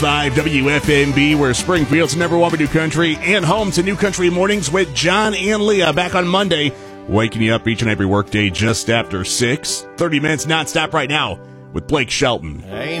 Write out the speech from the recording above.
5 WFMB, where Springfield's number one new country and home to New Country Mornings with John and Leah back on Monday, waking you up each and every workday just after 6. 30 minutes nonstop right now with Blake Shelton. Ain't